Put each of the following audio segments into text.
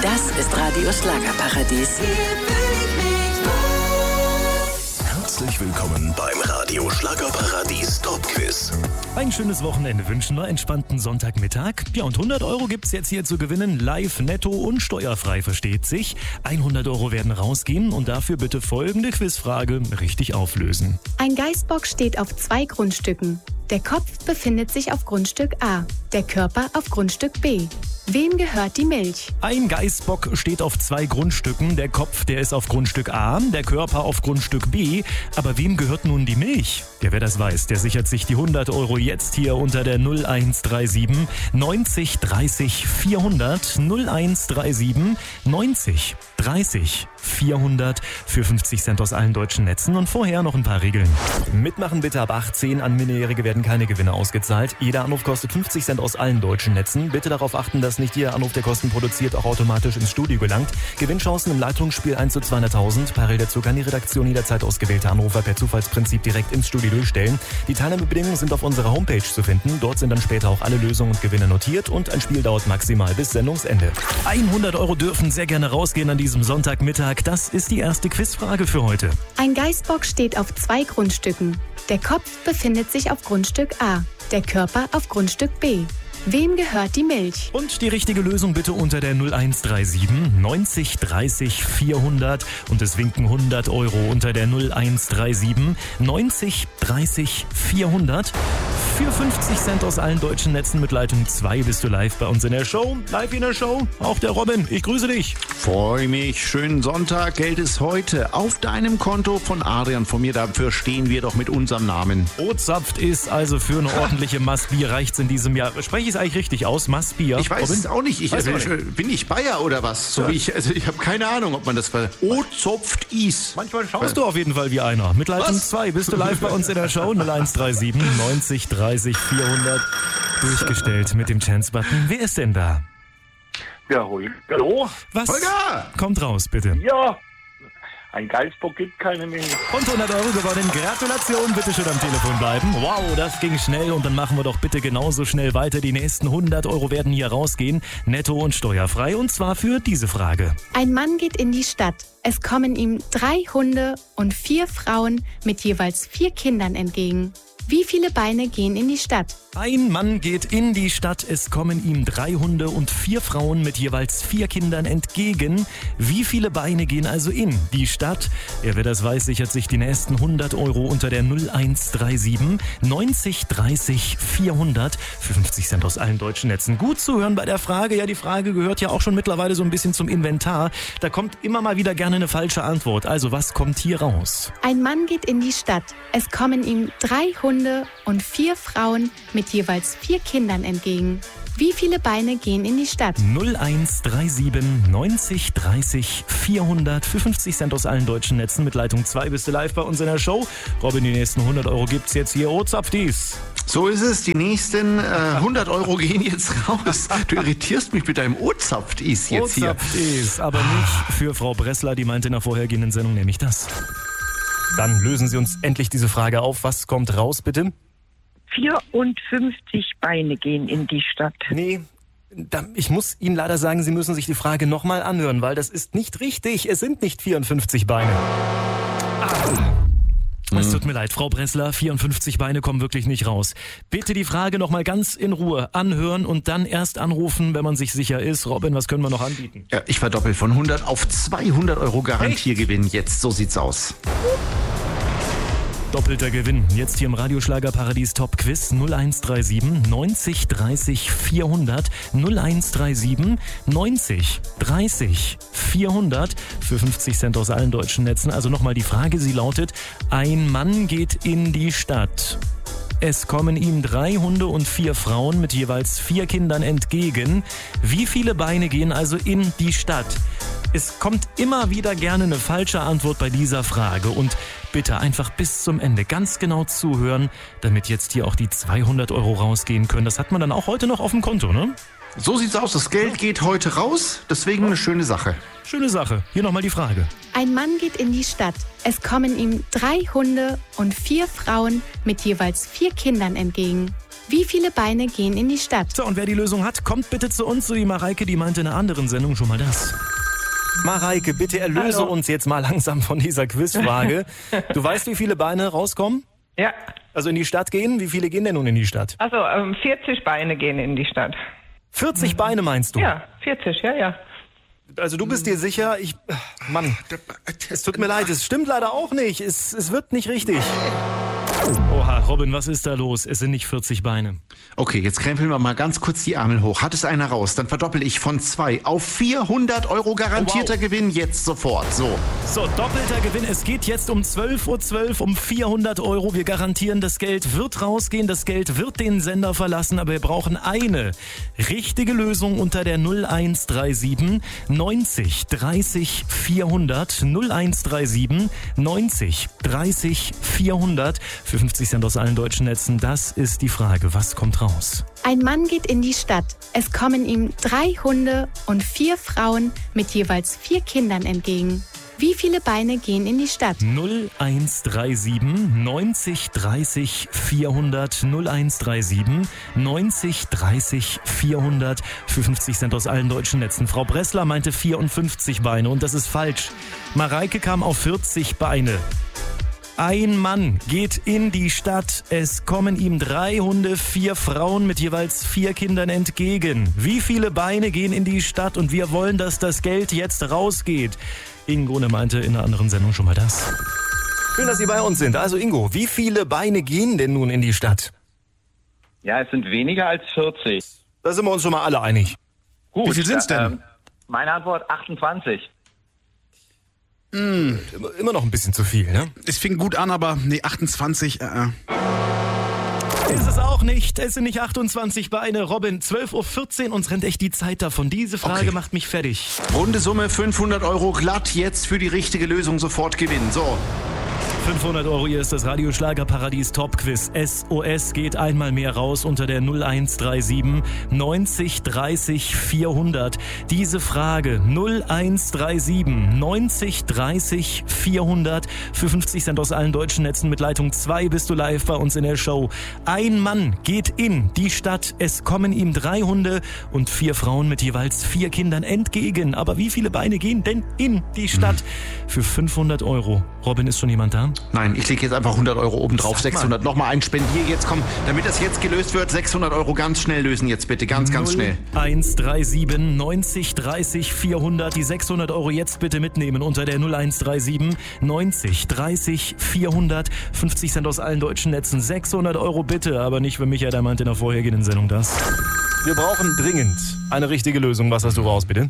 Das ist Radio Schlagerparadies. Herzlich willkommen beim Radio Schlagerparadies Top Quiz. Ein schönes Wochenende wünschen wir, entspannten Sonntagmittag. Ja, und 100 Euro gibt's jetzt hier zu gewinnen, live, netto und steuerfrei, versteht sich. 100 Euro werden rausgehen und dafür bitte folgende Quizfrage richtig auflösen. Ein Geißbock steht auf 2 Grundstücken. Der Kopf befindet sich auf Grundstück A, der Körper auf Grundstück B. Wem gehört die Milch? Ein Geißbock steht auf 2 Grundstücken. Der Kopf, der ist auf Grundstück A, der Körper auf Grundstück B. Aber wem gehört nun die Milch? Ja, wer das weiß, der sichert sich die 100 Euro jetzt hier unter der 0137 90 30 400 0137 90 30 400 für 50 Cent aus allen deutschen Netzen. Und vorher noch ein paar Regeln. Mitmachen bitte ab 18. An Minderjährige werden keine Gewinne ausgezahlt. Jeder Anruf kostet 50 Cent aus allen deutschen Netzen. Bitte darauf achten, dass nicht jeder Anruf, der Kosten produziert, auch automatisch ins Studio gelangt. Gewinnchancen im Leitungsspiel 1 zu 200.000. Parallel dazu kann die Redaktion jederzeit ausgewählte Anrufer per Zufallsprinzip direkt ins Studio durchstellen. Die Teilnahmebedingungen sind auf unserer Homepage zu finden. Dort sind dann später auch alle Lösungen und Gewinne notiert und ein Spiel dauert maximal bis Sendungsende. 100 Euro dürfen sehr gerne rausgehen an diesem Sonntagmittag. Das ist die erste Quizfrage für heute. Ein Geißbock steht auf 2 Grundstücken. Der Kopf befindet sich auf Grundstück A, der Körper auf Grundstück B. Wem gehört die Milch? Und die richtige Lösung bitte unter der 0137 90 30 400 und es winken 100 Euro unter der 0137 90 30 400. Für 50 Cent aus allen deutschen Netzen mit Leitung 2 bist du live bei uns in der Show. Live in der Show, auch der Robin. Ich grüße dich. Freue mich. Schönen Sonntag. Geld ist heute auf deinem Konto von Adrian. Von mir, dafür stehen wir doch mit unserem Namen. Ozapft ist also für eine ordentliche Maßbier reicht's in diesem Jahr. Spreche ich es eigentlich richtig aus? Maßbier? Ich weiß es auch nicht. Bin ich Bayer oder was? So wie ich habe keine Ahnung, ob man das war. Ozapft is. Manchmal schaust du auf jeden Fall wie einer. Mit Leitung 2 bist du live bei uns in der Show. 0137 90 30 400 durchgestellt mit dem Chance-Button. Wer ist denn da? Ja, hallo? Was? Holger! Kommt raus, bitte. Ja, ein Geißbock gibt keine Milch. Und 100 Euro gewonnen. Gratulation, bitte schön am Telefon bleiben. Wow, das ging schnell und dann machen wir doch bitte genauso schnell weiter. Die nächsten 100 Euro werden hier rausgehen, netto und steuerfrei und zwar für diese Frage. Ein Mann geht in die Stadt. Es kommen ihm 3 Hunde und 4 Frauen mit jeweils 4 Kindern entgegen. Wie viele Beine gehen in die Stadt? Ein Mann geht in die Stadt, es kommen ihm 3 Hunde und 4 Frauen mit jeweils 4 Kindern entgegen. Wie viele Beine gehen also in die Stadt? Wer das weiß, sichert sich die nächsten 100 Euro unter der 0137 90 30 400 für 50 Cent aus allen deutschen Netzen. Gut zuhören bei der Frage. Ja, die Frage gehört ja auch schon mittlerweile so ein bisschen zum Inventar. Da kommt immer mal wieder gerne eine falsche Antwort. Also was kommt hier raus? Ein Mann geht in die Stadt. Es kommen ihm 3 Hunde und 4 Frauen mit jeweils 4 Kindern entgegen. Wie viele Beine gehen in die Stadt? 0137 90 30 400 für 50 Cent aus allen deutschen Netzen. Mit Leitung 2 bist du live bei uns in der Show. Robin, die nächsten 100 Euro gibt's jetzt hier. Ozapftis. So ist es. Die nächsten 100 Euro gehen jetzt raus. Du irritierst mich mit deinem Ozapftis jetzt hier. Ozapftis, aber nicht für Frau Bressler. Die meinte in der vorhergehenden Sendung nämlich das. Dann lösen Sie uns endlich diese Frage auf. Was kommt raus, bitte? 54 Beine gehen in die Stadt. Nee, ich muss Ihnen leider sagen, Sie müssen sich die Frage nochmal anhören, weil das ist nicht richtig. Es sind nicht 54 Beine. Es tut mir leid, Frau Bressler, 54 Beine kommen wirklich nicht raus. Bitte die Frage nochmal ganz in Ruhe anhören und dann erst anrufen, wenn man sich sicher ist. Robin, was können wir noch anbieten? Ja, ich verdoppel von 100 auf 200 Euro Garantiergewinn. Jetzt, so sieht's aus. Doppelter Gewinn. Jetzt hier im Radioschlagerparadies Top Quiz 0137 90 30 400 0137 90 30 400 für 50 Cent aus allen deutschen Netzen. Also nochmal die Frage, sie lautet: Ein Mann geht in die Stadt. Es kommen ihm 3 Hunde und 4 Frauen mit jeweils 4 Kindern entgegen. Wie viele Beine gehen also in die Stadt? Es kommt immer wieder gerne eine falsche Antwort bei dieser Frage und bitte einfach bis zum Ende ganz genau zuhören, damit jetzt hier auch die 200 Euro rausgehen können. Das hat man dann auch heute noch auf dem Konto, ne? So sieht's aus. Das Geld geht heute raus, deswegen eine schöne Sache. Schöne Sache. Hier nochmal die Frage. Ein Mann geht in die Stadt. Es kommen ihm 3 Hunde und 4 Frauen mit jeweils 4 Kindern entgegen. Wie viele Beine gehen in die Stadt? So, und wer die Lösung hat, kommt bitte zu uns. So die Mareike, die meinte in einer anderen Sendung schon mal das. Mareike, bitte erlöse uns jetzt mal langsam von dieser Quizfrage. Du weißt, wie viele Beine rauskommen? Ja. Also in die Stadt gehen? Wie viele gehen denn nun in die Stadt? Also 40 Beine gehen in die Stadt. 40 Beine meinst du? Ja, 40, ja. Also du bist dir sicher? Mann, es tut mir leid, es stimmt leider auch nicht. Es wird nicht richtig. Oha, Robin, was ist da los? Es sind nicht 40 Beine. Okay, jetzt krempeln wir mal ganz kurz die Ärmel hoch. Hat es einer raus, dann verdoppel ich von 2 auf 400 Euro garantierter Gewinn jetzt sofort. So, doppelter Gewinn. Es geht jetzt um 12:12 Uhr um 400 Euro. Wir garantieren, das Geld wird rausgehen, das Geld wird den Sender verlassen, aber wir brauchen eine richtige Lösung unter der 0137 90 30 400. 0137 90 30 400. Für 50 Cent aus allen deutschen Netzen. Das ist die Frage. Was kommt raus? Ein Mann geht in die Stadt. Es kommen ihm 3 Hunde und 4 Frauen mit jeweils 4 Kindern entgegen. Wie viele Beine gehen in die Stadt? 0137 90 30 400. 0137 90 30 400. Für 50 Cent aus allen deutschen Netzen. Frau Bressler meinte 54 Beine und das ist falsch. Mareike kam auf 40 Beine. Ein Mann geht in die Stadt. Es kommen ihm 3 Hunde, 4 Frauen mit jeweils 4 Kindern entgegen. Wie viele Beine gehen in die Stadt? Und wir wollen, dass das Geld jetzt rausgeht. Ingo meinte in einer anderen Sendung schon mal das. Schön, dass Sie bei uns sind. Also Ingo, wie viele Beine gehen denn nun in die Stadt? Ja, es sind weniger als 40. Da sind wir uns schon mal alle einig. Gut. Wie viel sind's denn? Meine Antwort 28. Immer noch ein bisschen zu viel, ne? Es fing gut an, aber 28. Ist es auch nicht. Es sind nicht 28 Beine. Robin, 12:14 Uhr, uns rennt echt die Zeit davon. Diese Frage macht mich fertig. Runde Summe 500 Euro glatt jetzt für die richtige Lösung sofort gewinnen. So. 500 Euro, hier ist das Radio Schlagerparadies Top-Quiz. SOS geht einmal mehr raus unter der 0137 90 30 400. Diese Frage 0137 90 30 400. Für 50 Cent aus allen deutschen Netzen mit Leitung 2 bist du live bei uns in der Show. Ein Mann geht in die Stadt. Es kommen ihm 3 Hunde und 4 Frauen mit jeweils 4 Kindern entgegen. Aber wie viele Beine gehen denn in die Stadt? Für 500 Euro. Robin, ist schon jemand da? Nein, ich lege jetzt einfach 100 Euro oben drauf, 600. Nochmal ein Spendier jetzt, komm, damit das jetzt gelöst wird, 600 Euro ganz schnell lösen jetzt bitte, ganz schnell. 0137 90 30 400, die 600 Euro jetzt bitte mitnehmen unter der 0137 90 30 400, 50 Cent aus allen deutschen Netzen, 600 Euro bitte, aber nicht für Michael, der meinte in der vorhergehenden Sendung das. Wir brauchen dringend eine richtige Lösung, was hast du raus, bitte?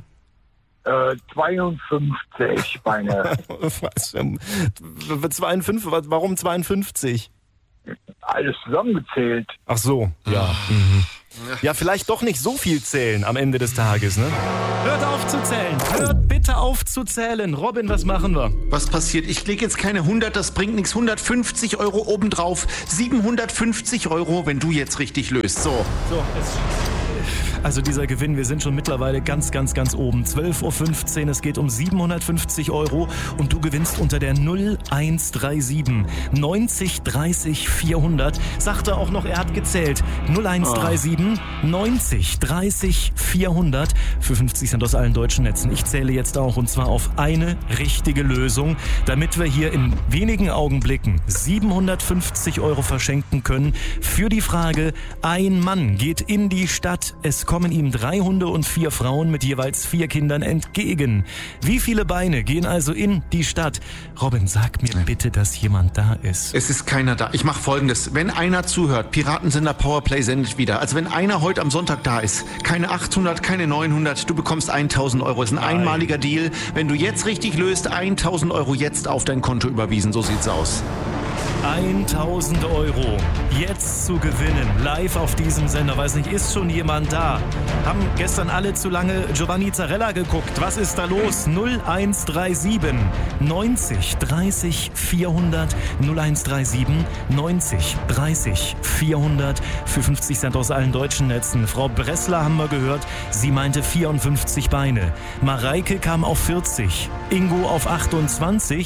52 Beine. Was? 52? Warum 52? Alles zusammengezählt. Ach so, ja. Ja, vielleicht doch nicht so viel zählen am Ende des Tages, ne? Hört auf zu zählen. Hört bitte auf zu zählen. Robin, was machen wir? Was passiert? Ich lege jetzt keine 100, das bringt nichts. 150 Euro obendrauf. 750 Euro, wenn du jetzt richtig löst. So. Also dieser Gewinn, wir sind schon mittlerweile ganz oben. 12:15 Uhr, es geht um 750 Euro und du gewinnst unter der 0137 90 30 400. Sagte auch noch, er hat gezählt. 0137 90 30 400 für 50 Cent aus allen deutschen Netzen. Ich zähle jetzt auch und zwar auf eine richtige Lösung, damit wir hier in wenigen Augenblicken 750 Euro verschenken können für die Frage, ein Mann geht in die Stadt, es kommen ihm 3 Hunde und 4 Frauen mit jeweils 4 Kindern entgegen. Wie viele Beine gehen also in die Stadt? Robin, sag mir bitte, dass jemand da ist. Es ist keiner da. Ich mache Folgendes. Wenn einer zuhört, Piratensender Powerplay sendet wieder. Also wenn einer heute am Sonntag da ist, keine 800, keine 900, du bekommst 1000 Euro. Es ist ein einmaliger Deal. Wenn du jetzt richtig löst, 1000 Euro jetzt auf dein Konto überwiesen. So sieht's aus. 1000 Euro jetzt zu gewinnen, live auf diesem Sender. Weiß nicht, ist schon jemand da? Haben gestern alle zu lange Giovanni Zarella geguckt. Was ist da los? 0137 90 30 400 0137 90 30 400 für 50 Cent aus allen deutschen Netzen. Frau Bressler haben wir gehört, sie meinte 54 Beine. Mareike kam auf 40, Ingo auf 28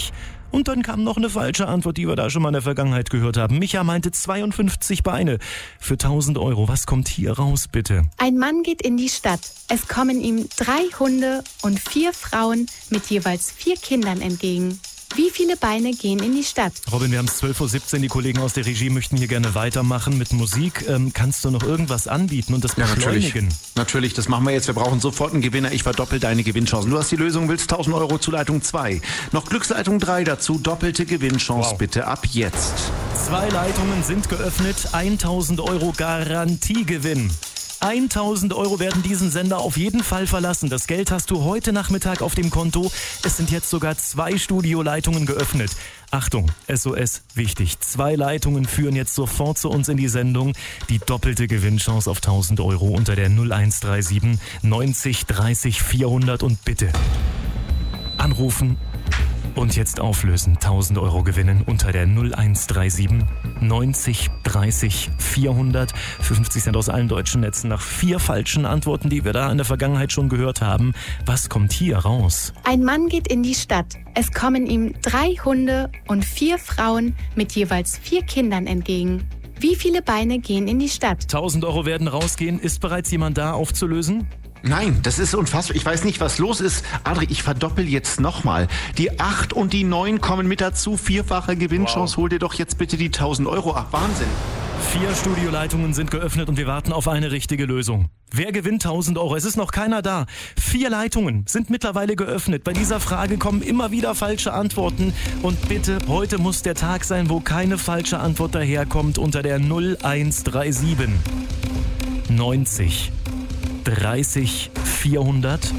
Und dann kam noch eine falsche Antwort, die wir da schon mal in der Vergangenheit gehört haben. Micha meinte 52 Beine für 1.000 Euro. Was kommt hier raus, bitte? Ein Mann geht in die Stadt. Es kommen ihm 3 Hunde und 4 Frauen mit jeweils 4 Kindern entgegen. Wie viele Beine gehen in die Stadt? Robin, wir haben es 12.17 Uhr. Die Kollegen aus der Regie möchten hier gerne weitermachen mit Musik. Kannst du noch irgendwas anbieten und das beschleunigen? Natürlich, das machen wir jetzt. Wir brauchen sofort einen Gewinner. Ich verdoppel deine Gewinnchancen. Du hast die Lösung, willst 1.000 Euro zu Leitung 2. Noch Glücksleitung 3 dazu. Doppelte Gewinnchance bitte ab jetzt. 2 Leitungen sind geöffnet. 1.000 Euro Garantiegewinn. 1.000 Euro werden diesen Sender auf jeden Fall verlassen. Das Geld hast du heute Nachmittag auf dem Konto. Es sind jetzt sogar 2 Studioleitungen geöffnet. Achtung, SOS, wichtig. 2 Leitungen führen jetzt sofort zu uns in die Sendung. Die doppelte Gewinnchance auf 1.000 Euro unter der 0137 90 30 400 und bitte anrufen. Und jetzt auflösen. 1.000 Euro gewinnen unter der 0137 90 30 400 für 50 Cent aus allen deutschen Netzen. Nach 4 falschen Antworten, die wir da in der Vergangenheit schon gehört haben. Was kommt hier raus? Ein Mann geht in die Stadt. Es kommen ihm 3 Hunde und 4 Frauen mit jeweils 4 Kindern entgegen. Wie viele Beine gehen in die Stadt? 1.000 Euro werden rausgehen. Ist bereits jemand da aufzulösen? Nein, das ist unfassbar. Ich weiß nicht, was los ist. Adri, ich verdoppel jetzt nochmal. Die 8 und die 9 kommen mit dazu. 4-fache Gewinnchance. Hol dir doch jetzt bitte die 1.000 Euro ab. Wahnsinn. 4 Studioleitungen sind geöffnet und wir warten auf eine richtige Lösung. Wer gewinnt 1.000 Euro? Es ist noch keiner da. 4 Leitungen sind mittlerweile geöffnet. Bei dieser Frage kommen immer wieder falsche Antworten. Und bitte, heute muss der Tag sein, wo keine falsche Antwort daherkommt unter der 0137 90 30 400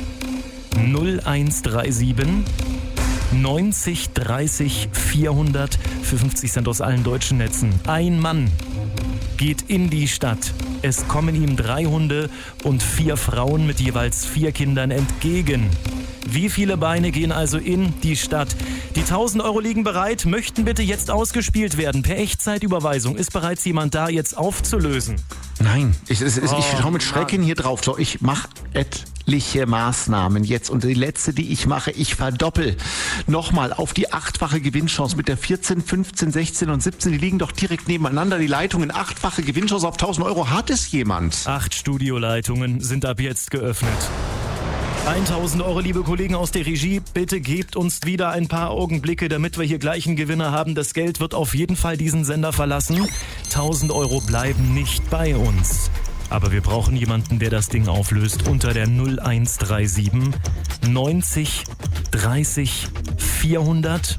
0137 90 30 400 für 50 Cent aus allen deutschen Netzen. Ein Mann geht in die Stadt. Es kommen ihm 3 Hunde und 4 Frauen mit jeweils 4 Kindern entgegen. Wie viele Beine gehen also in die Stadt? Die 1.000 Euro liegen bereit, möchten bitte jetzt ausgespielt werden. Per Echtzeitüberweisung. Ist bereits jemand da, jetzt aufzulösen? Nein, ich schaue mit Schrecken hier drauf. So, ich mache etliche Maßnahmen jetzt. Und die letzte, die ich mache, ich verdoppel nochmal auf die 8-fache Gewinnchance mit der 14, 15, 16 und 17. Die liegen doch direkt nebeneinander. Die Leitungen, 8-fache Gewinnchance auf 1.000 Euro. Hat es jemand? 8 Studioleitungen sind ab jetzt geöffnet. 1.000 Euro, liebe Kollegen aus der Regie, bitte gebt uns wieder ein paar Augenblicke, damit wir hier gleich einen Gewinner haben. Das Geld wird auf jeden Fall diesen Sender verlassen. 1.000 Euro bleiben nicht bei uns. Aber wir brauchen jemanden, der das Ding auflöst unter der 0137 90 30 400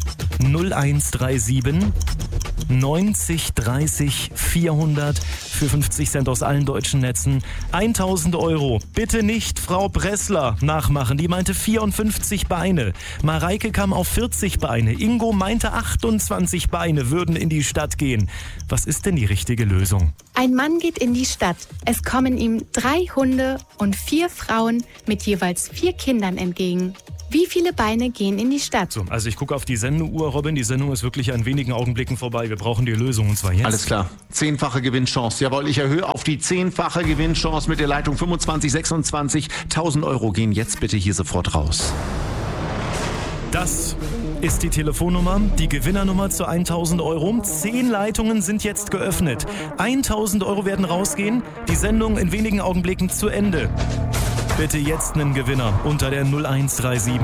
0137 90 30 400 für 50 Cent aus allen deutschen Netzen. 1.000 Euro. Bitte nicht Frau Bressler nachmachen. Die meinte 54 Beine. Mareike kam auf 40 Beine. Ingo meinte 28 Beine würden in die Stadt gehen. Was ist denn die richtige Lösung? Ein Mann geht in die Stadt. Es kommen ihm 3 Hunde und 4 Frauen mit jeweils 4 Kindern entgegen. Wie viele Beine gehen in die Stadt? So, also ich gucke auf die Sendeuhr, Robin. Die Sendung ist wirklich in wenigen Augenblicken vorbei. Wir brauchen die Lösung und zwar jetzt. Alles klar. 10-fache Gewinnchance. Jawohl, ich erhöhe auf die 10-fache Gewinnchance mit der Leitung 25, 26. 1.000 Euro gehen jetzt bitte hier sofort raus. Das ist die Telefonnummer, die Gewinnernummer zu 1.000 Euro. 10 Leitungen sind jetzt geöffnet. 1.000 Euro werden rausgehen. Die Sendung in wenigen Augenblicken zu Ende. Bitte jetzt einen Gewinner unter der 0137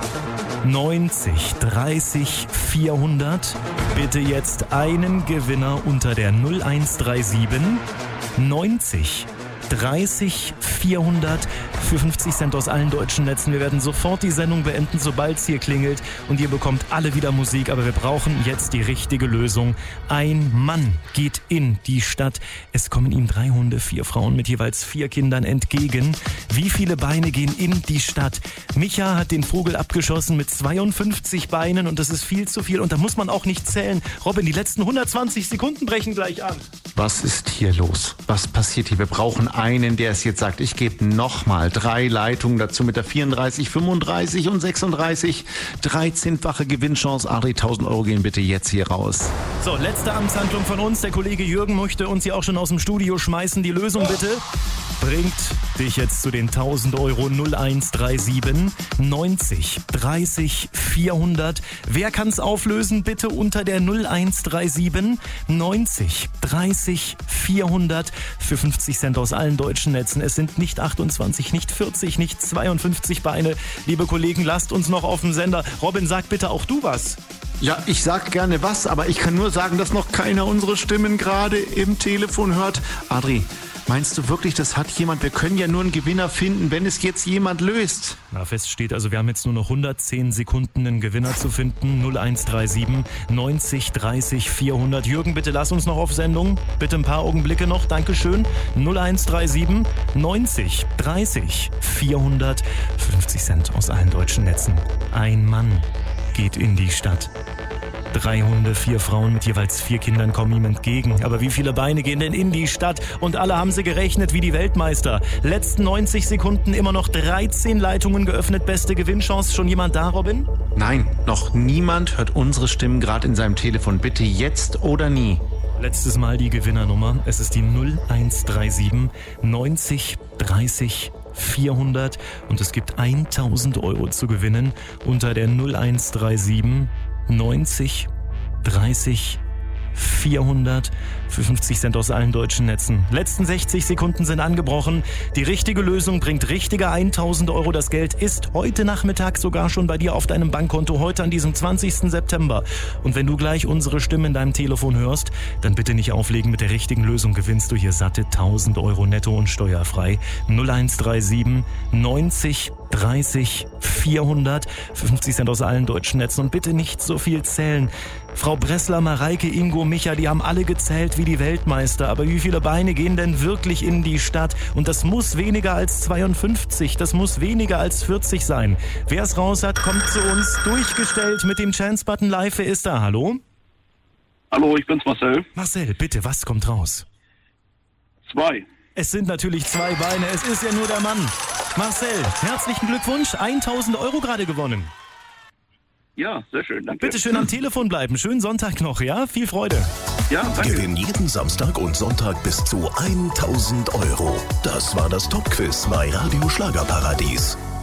90 30 400. Bitte jetzt einen Gewinner unter der 0137 90 30 400 für 50 Cent aus allen deutschen Netzen. Wir werden sofort die Sendung beenden, sobald es hier klingelt und ihr bekommt alle wieder Musik, aber wir brauchen jetzt die richtige Lösung. Ein Mann geht in die Stadt. Es kommen ihm 3 Hunde, 4 Frauen mit jeweils 4 Kindern entgegen. Wie viele Beine gehen in die Stadt? Micha hat den Vogel abgeschossen mit 52 Beinen und das ist viel zu viel und da muss man auch nicht zählen. Robin, die letzten 120 Sekunden brechen gleich an. Was ist hier los? Was passiert hier? Wir brauchen einen, der es jetzt sagt. Ich gebe nochmal 3 Leitungen dazu mit der 34, 35 und 36. 13-fache Gewinnchance. Adri, 1.000 Euro gehen bitte jetzt hier raus. So, letzte Amtshandlung von uns. Der Kollege Jürgen möchte uns hier auch schon aus dem Studio schmeißen. Die Lösung bitte. bringt dich jetzt zu den 1000 Euro. 0137 90 30 400. Wer kann's auflösen? Bitte unter der 0137 90 30 400 für 50 Cent aus allen deutschen Netzen. Es sind nicht 28, nicht 40, nicht 52 Beine. Liebe Kollegen, lasst uns noch auf dem Sender. Robin, sag bitte auch du was. Ja, ich sag gerne was, aber ich kann nur sagen, dass noch keiner unsere Stimmen gerade im Telefon hört. Adri, meinst du wirklich, das hat jemand? Wir können ja nur einen Gewinner finden, wenn es jetzt jemand löst. Na, fest steht, also wir haben jetzt nur noch 110 Sekunden, einen Gewinner zu finden. 0137 90 30 400. Jürgen, bitte lass uns noch auf Sendung. Bitte ein paar Augenblicke noch. Dankeschön. 0137 90 30 400. 50 Cent aus allen deutschen Netzen. Ein Mann geht in die Stadt. 3 Hunde, 4 Frauen mit jeweils 4 Kindern kommen ihm entgegen. Aber wie viele Beine gehen denn in die Stadt? Und alle haben sie gerechnet wie die Weltmeister. Letzten 90 Sekunden immer noch 13 Leitungen geöffnet. Beste Gewinnchance. Schon jemand da, Robin? Nein, noch niemand hört unsere Stimmen gerade in seinem Telefon. Bitte jetzt oder nie. Letztes Mal die Gewinnernummer. Es ist die 0137 90 30 400 und es gibt 1000 Euro zu gewinnen unter der 0137 90 30 400 für 50 Cent aus allen deutschen Netzen. Letzten 60 Sekunden sind angebrochen. Die richtige Lösung bringt richtige 1000 Euro. Das Geld ist heute Nachmittag sogar schon bei dir auf deinem Bankkonto, heute an diesem 20. September. Und wenn du gleich unsere Stimme in deinem Telefon hörst, dann bitte nicht auflegen. Mit der richtigen Lösung gewinnst du hier satte 1000 Euro netto und steuerfrei. 0137 90 30 400 für 50 Cent aus allen deutschen Netzen. Und bitte nicht so viel zählen. Frau Bressler, Mareike, Ingo, Micha, die haben alle gezählt wie die Weltmeister. Aber wie viele Beine gehen denn wirklich in die Stadt? Und das muss weniger als 52, das muss weniger als 40 sein. Wer es raus hat, kommt zu uns, durchgestellt mit dem Chance-Button live. Wer ist da? Hallo? Hallo, ich bin's Marcel. Marcel, bitte, was kommt raus? 2. Es sind natürlich 2 Beine, es ist ja nur der Mann. Marcel, herzlichen Glückwunsch, 1000 Euro gerade gewonnen. Ja, sehr schön, danke. Bitte schön am Telefon bleiben. Schönen Sonntag noch, ja? Viel Freude. Ja, danke. Gewinn jeden Samstag und Sonntag bis zu 1000 Euro. Das war das Top-Quiz bei Radio Schlagerparadies.